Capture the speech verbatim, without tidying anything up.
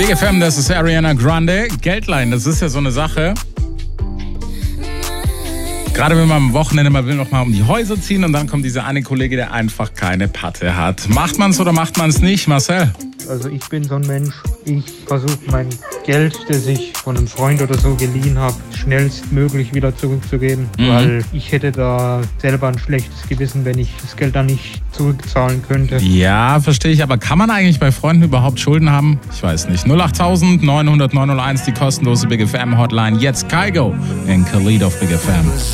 Big F M, das ist Ariana Grande. Geldleihen, das ist ja so eine Sache. Gerade wenn man am Wochenende mal will, noch mal um die Häuser ziehen und dann kommt dieser eine Kollege, der einfach keine Patte hat. Macht man es oder macht man es nicht, Marcel? Also ich bin so ein Mensch, ich versuche mein Geld, das ich von einem Freund oder so geliehen habe, schnellstmöglich wieder zurückzugeben, mhm. weil ich hätte da selber ein schlechtes Gewissen, wenn ich das Geld dann nicht zurückzahlen könnte. Ja, verstehe ich, aber kann man eigentlich bei Freunden überhaupt Schulden haben? Ich weiß nicht. null acht neun null null neun null eins, die kostenlose Big F M Hotline. Jetzt Kygo in Khalid auf Big F M.